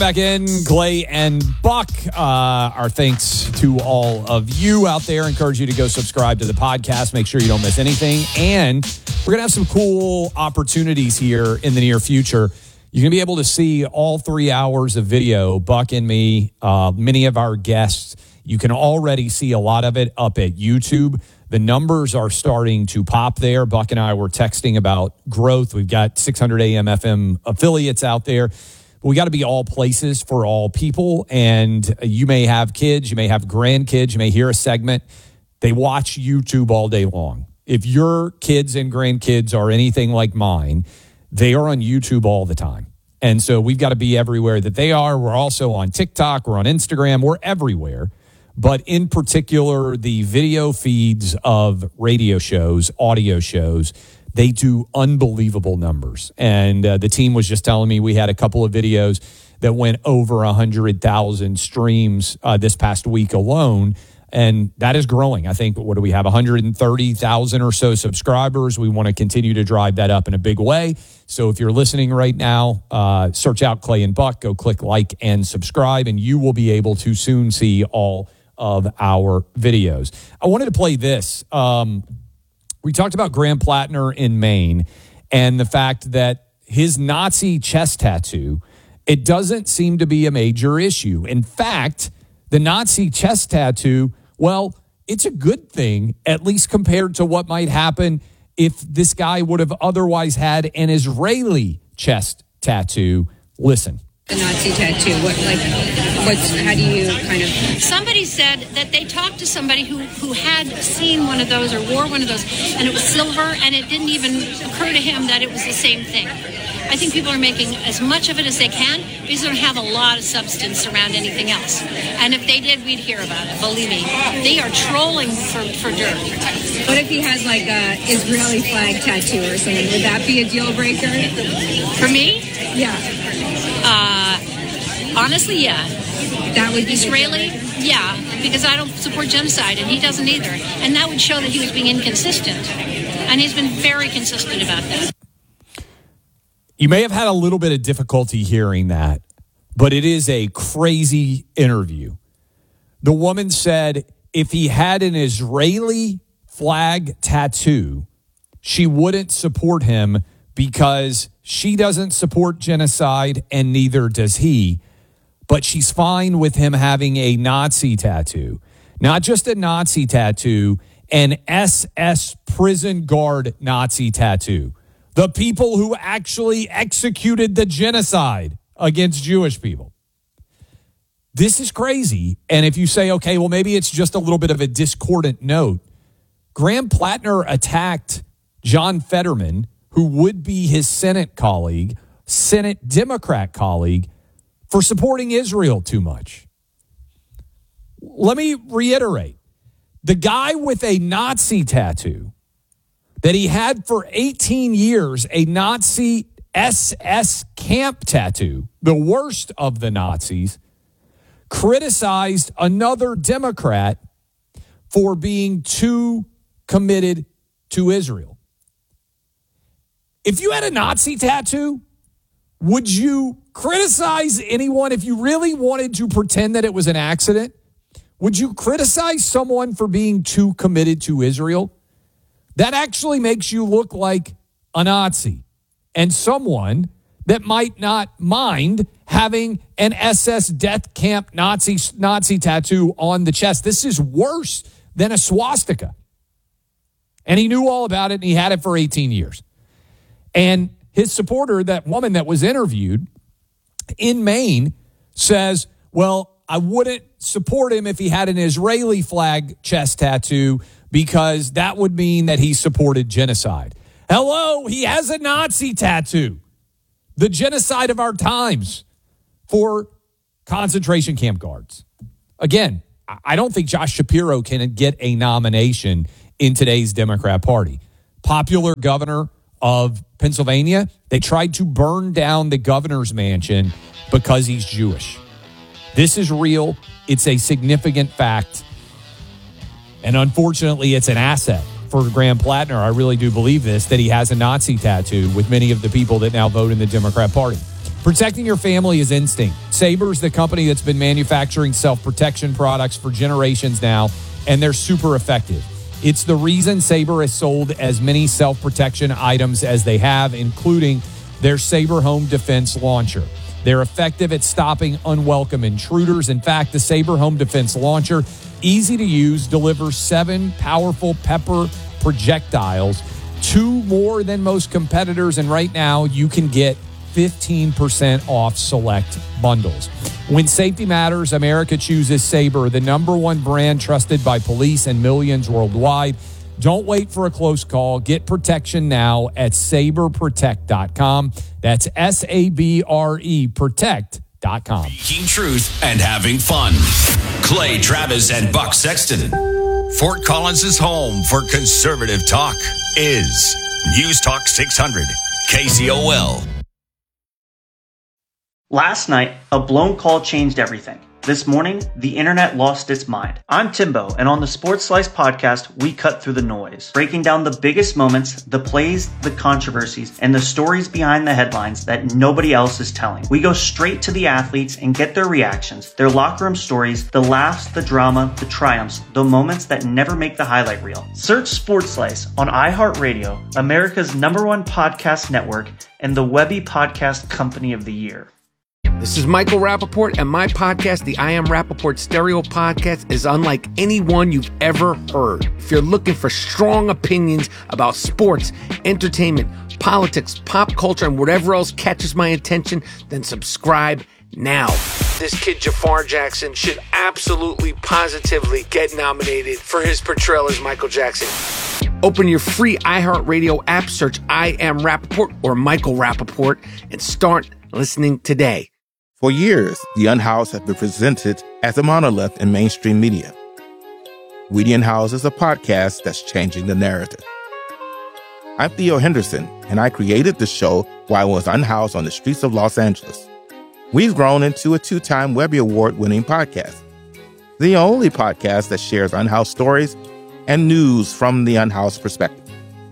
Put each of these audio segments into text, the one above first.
Back in, Clay and Buck. Our thanks to all of you out there. Encourage you to go subscribe to the podcast. Make sure you don't miss anything. And we're going to have some cool opportunities here in the near future. You're going to be able to see all 3 hours of video, Buck and me, many of our guests. You can already see a lot of it up at YouTube. The numbers are starting to pop there. Buck and I were texting about growth. We've got 600 AM FM affiliates out there. We got to be all places for all people. And you may have kids, you may have grandkids, you may hear a segment. They watch YouTube all day long. If your kids and grandkids are anything like mine, they are on YouTube all the time. And so we've got to be everywhere that they are. We're also on TikTok. We're on Instagram. We're everywhere. But in particular, the video feeds of radio shows, audio shows, they do unbelievable numbers. And the team was just telling me we had a couple of videos that went over 100,000 streams this past week alone. And that is growing. I think, what do we have, 130,000 or so subscribers. We want to continue to drive that up in a big way. So if you're listening right now, search out Clay and Buck, go click like and subscribe, and you will be able to soon see all of our videos. I wanted to play this. We talked about Graham Plattner in Maine and the fact that his Nazi chest tattoo, it doesn't seem to be a major issue. In fact, the Nazi chest tattoo, well, it's a good thing, at least compared to what might happen if this guy would have otherwise had an Israeli chest tattoo. Listen. The Nazi tattoo, how do you kind of... Somebody said that they talked to somebody who had seen one of those or wore one of those, and it was silver, and it didn't even occur to him that it was the same thing. I think people are making as much of it as they can because they don't have a lot of substance around anything else. And if they did, we'd hear about it, believe me. They are trolling for dirt. What if he has like a Israeli flag tattoo or something? Would that be a deal breaker? For me? Yeah. Honestly, yeah. That would be Israeli? Yeah, because I don't support genocide, and he doesn't either. And that would show that he was being inconsistent. And he's been very consistent about that. You may have had a little bit of difficulty hearing that, but it is a crazy interview. The woman said if he had an Israeli flag tattoo, she wouldn't support him because she doesn't support genocide and neither does he. But she's fine with him having a Nazi tattoo. Not just a Nazi tattoo, an SS prison guard Nazi tattoo. The people who actually executed the genocide against Jewish people. This is crazy. And if you say, okay, well, maybe it's just a little bit of a discordant note. Graham Plattner attacked John Fetterman, who would be his Senate colleague, Senate Democrat colleague, for supporting Israel too much. Let me reiterate. The guy with a Nazi tattoo that he had for 18 years, a Nazi SS camp tattoo, the worst of the Nazis, criticized another Democrat for being too committed to Israel. If you had a Nazi tattoo, would you criticize anyone if you really wanted to pretend that it was an accident? Would you criticize someone for being too committed to Israel? That actually makes you look like a Nazi and someone that might not mind having an SS death camp Nazi tattoo on the chest. This is worse than a swastika. And he knew all about it, and he had it for 18 years. And his supporter, that woman that was interviewed in Maine, says, well, I wouldn't support him if he had an Israeli flag chest tattoo because that would mean that he supported genocide. Hello, he has a Nazi tattoo. The genocide of our times for concentration camp guards. Again, I don't think Josh Shapiro can get a nomination in today's Democrat Party. Popular governor of Pennsylvania, they tried to burn down the governor's mansion because he's Jewish. This is real. It's a significant fact. And unfortunately, it's an asset for Graham Plattner. I really do believe this, that he has a Nazi tattoo with many of the people that now vote in the Democrat Party. Protecting your family is instinct. Saber's the company that's been manufacturing self-protection products for generations now, and they're super effective. It's the reason Saber has sold as many self-protection items as they have, including their Saber Home Defense Launcher. They're effective at stopping unwelcome intruders. In fact, the Saber Home Defense Launcher, easy to use, delivers 7 powerful pepper projectiles, 2 more than most competitors, and right now you can get 15% off select bundles. When safety matters, America chooses Saber, the #1 brand trusted by police and millions worldwide. Don't wait for a close call. Get protection now at saberprotect.com. That's SABRE protect.com. Speaking truth and having fun. Clay Travis and Buck Sexton. Fort Collins' home for conservative talk is News Talk 600 KCOL. Last night, a blown call changed everything. This morning, the internet lost its mind. I'm Timbo, and on the Sports Slice podcast, we cut through the noise, breaking down the biggest moments, the plays, the controversies, and the stories behind the headlines that nobody else is telling. We go straight to the athletes and get their reactions, their locker room stories, the laughs, the drama, the triumphs, the moments that never make the highlight reel. Search Sports Slice on iHeartRadio, America's #1 podcast network, and the Webby Podcast Company of the Year. This is Michael Rappaport, and my podcast, the I Am Rappaport Stereo Podcast, is unlike any one you've ever heard. If you're looking for strong opinions about sports, entertainment, politics, pop culture, and whatever else catches my attention, then subscribe now. This kid Jafar Jackson should absolutely, positively get nominated for his portrayal as Michael Jackson. Open your free iHeartRadio app, search I Am Rappaport or Michael Rappaport, and start listening today. For years, The Unhoused have been presented as a monolith in mainstream media. We The Unhoused is a podcast that's changing the narrative. I'm Theo Henderson, and I created the show while I was unhoused on the streets of Los Angeles. We've grown into a 2-time Webby Award-winning podcast, the only podcast that shares unhoused stories and news from the unhoused perspective.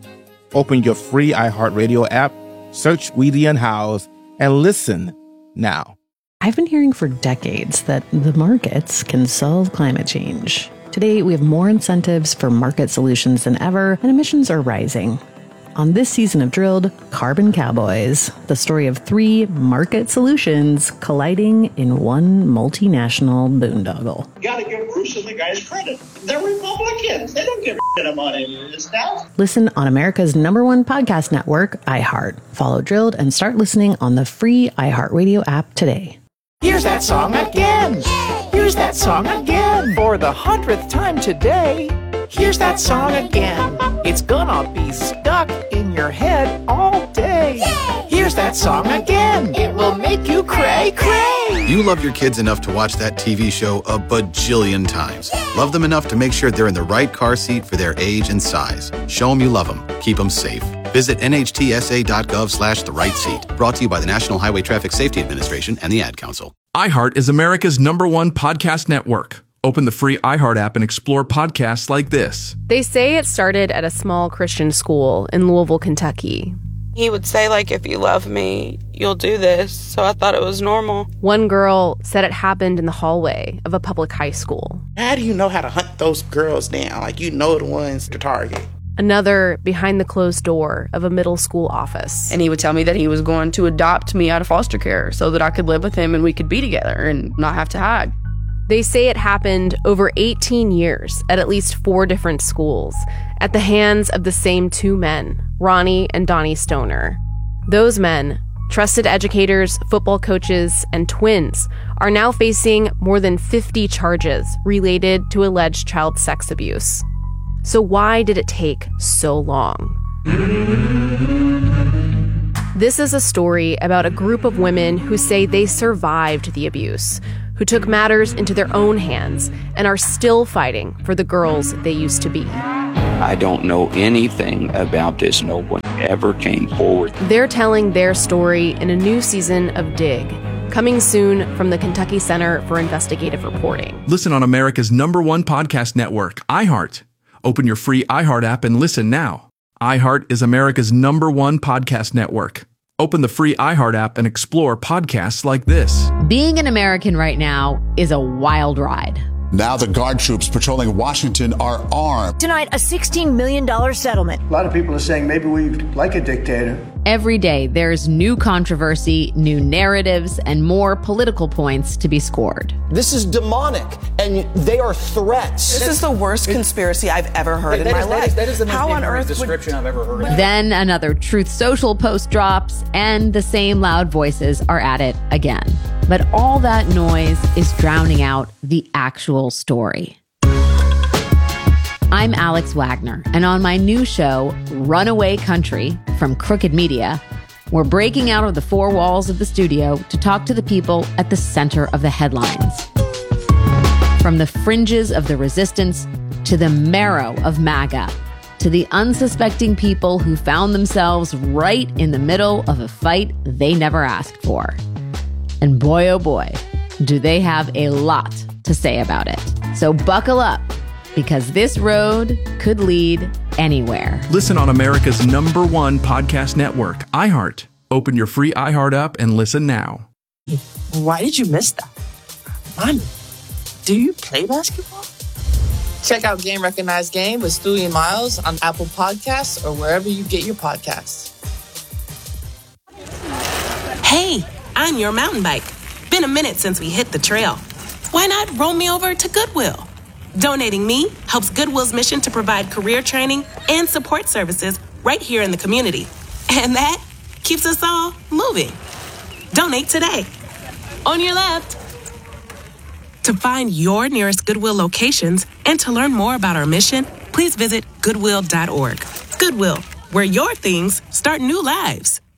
Open your free iHeartRadio app, search We The Unhoused, and listen now. I've been hearing for decades that the markets can solve climate change. Today, we have more incentives for market solutions than ever, and emissions are rising. On this season of Drilled, Carbon Cowboys, the story of 3 market solutions colliding in one multinational boondoggle. You gotta give Bruce and the guys credit. They're Republicans. They don't give a shit about any of this stuff. Listen on America's #1 podcast network, iHeart. Follow Drilled and start listening on the free iHeartRadio app today. Here's that song again. Here's that song again. For the 100th time today. Here's that song again. It's gonna be stuck in your head all day. Here's that song again. It will make you cray, cray. You love your kids enough to watch that TV show a bajillion times. Love them enough to make sure they're in the right car seat for their age and size. Show them you love them. Keep them safe. Visit nhtsa.gov/the right seat. Brought to you by the National Highway Traffic Safety Administration and the Ad Council. iHeart is America's #1 podcast network. Open the free iHeart app and explore podcasts like this. They say it started at a small Christian school in Louisville, Kentucky. He would say, like, if you love me, you'll do this. So I thought it was normal. One girl said it happened in the hallway of a public high school. How do you know how to hunt those girls down? Like, you know the ones to target. Another behind the closed door of a middle school office. And he would tell me that he was going to adopt me out of foster care so that I could live with him and we could be together and not have to hide. They say it happened over 18 years at least 4 different schools at the hands of the same 2 men, Ronnie and Donnie Stoner. Those men, trusted educators, football coaches, and twins, are now facing more than 50 charges related to alleged child sex abuse. So why did it take so long? This is a story about a group of women who say they survived the abuse, who took matters into their own hands and are still fighting for the girls they used to be. I don't know anything about this. No one ever came forward. They're telling their story in a new season of Dig, coming soon from the Kentucky Center for Investigative Reporting. Listen on America's #1 podcast network, iHeart. Open your free iHeart app and listen now. iHeart is America's #1 podcast network. Open the free iHeart app and explore podcasts like this. Being an American right now is a wild ride. Now the guard troops patrolling Washington are armed. Tonight, a $16 million settlement. A lot of people are saying maybe we like a dictator. Every day, there's new controversy, new narratives, and more political points to be scored. This is demonic, and they are threats. This is the worst conspiracy I've ever heard in my life. That is the most ignorant description I've ever heard. Then another Truth Social post drops, and the same loud voices are at it again. But all that noise is drowning out the actual story. I'm Alex Wagner, and on my new show, Runaway Country, from Crooked Media, we're breaking out of the four walls of the studio to talk to the people at the center of the headlines. From the fringes of the resistance to the marrow of MAGA, to the unsuspecting people who found themselves right in the middle of a fight they never asked for. And boy, oh boy, do they have a lot to say about it. So buckle up, because this road could lead anywhere. Listen on America's #1 podcast network, iHeart. Open your free iHeart app and listen now. Why did you miss that? Mommy, do you play basketball? Check out Game Recognized Game with Stewie and Miles on Apple Podcasts or wherever you get your podcasts. Hey, I'm your mountain bike. Been a minute since we hit the trail. Why not roll me over to Goodwill? Donating me helps Goodwill's mission to provide career training and support services right here in the community. And that keeps us all moving. Donate today. On your left. To find your nearest Goodwill locations and to learn more about our mission, please visit goodwill.org. Goodwill, where your things start new lives.